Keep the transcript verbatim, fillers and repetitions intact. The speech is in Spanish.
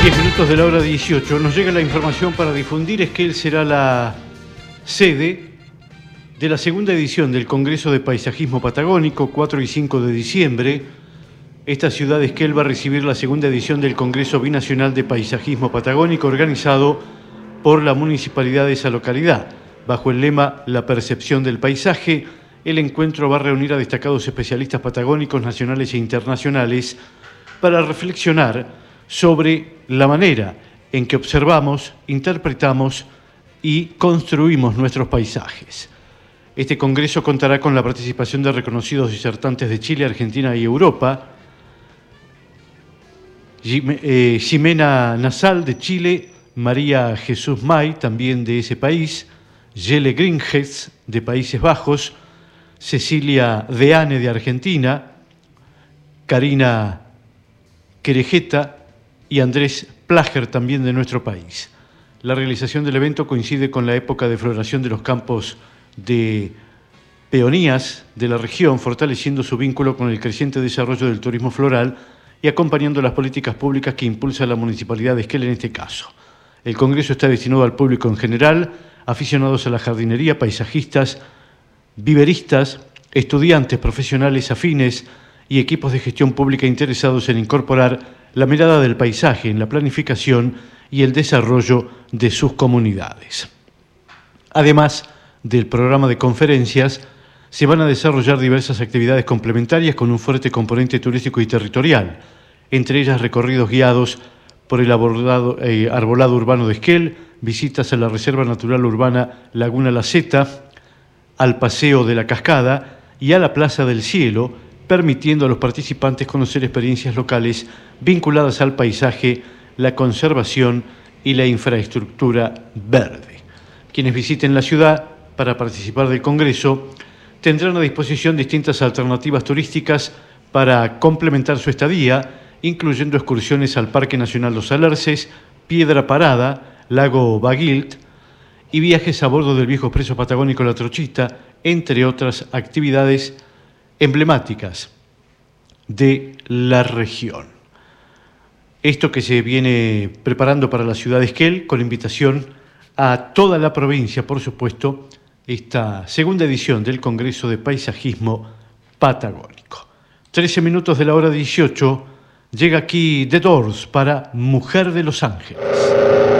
diez minutos de la hora dieciocho, nos llega la información para difundir. Esquel será la sede de la segunda edición del Congreso de Paisajismo Patagónico, cuatro y cinco de diciembre. Esta ciudad de Esquel va a recibir la segunda edición del Congreso Binacional de Paisajismo Patagónico, organizado por la municipalidad de esa localidad. Bajo el lema La percepción del paisaje, el encuentro va a reunir a destacados especialistas patagónicos nacionales e internacionales para reflexionar sobre la manera en que observamos, interpretamos y construimos nuestros paisajes. Este congreso contará con la participación de reconocidos disertantes de Chile, Argentina y Europa. Ximena Nasal de Chile, María Jesús May, también de ese país, Jelle Gringes de Países Bajos, Cecilia Deane de Argentina, Karina Querejeta y Andrés Plager, también de nuestro país. La realización del evento coincide con la época de floración de los campos de peonías de la región, fortaleciendo su vínculo con el creciente desarrollo del turismo floral y acompañando las políticas públicas que impulsa la Municipalidad de Esquel en este caso. El congreso está destinado al público en general, aficionados a la jardinería, paisajistas, viveristas, estudiantes, profesionales afines y equipos de gestión pública interesados en incorporar la mirada del paisaje en la planificación y el desarrollo de sus comunidades. Además del programa de conferencias, se van a desarrollar diversas actividades complementarias con un fuerte componente turístico y territorial, entre ellas recorridos guiados por el arbolado, eh, arbolado urbano de Esquel, visitas a la Reserva Natural Urbana Laguna La Zeta, al Paseo de la Cascada y a la Plaza del Cielo, permitiendo a los participantes conocer experiencias locales vinculadas al paisaje, la conservación y la infraestructura verde. Quienes visiten la ciudad para participar del Congreso tendrán a disposición distintas alternativas turísticas para complementar su estadía, incluyendo excursiones al Parque Nacional Los Alerces, Piedra Parada, Lago Baguilt y viajes a bordo del viejo expreso patagónico La Trochita, entre otras actividades emblemáticas de la región. Esto que se viene preparando para la ciudad de Esquel, con invitación a toda la provincia, por supuesto, esta segunda edición del Congreso de Paisajismo Patagónico. trece minutos de la hora dieciocho, llega aquí The Doors para Mujer de Los Ángeles.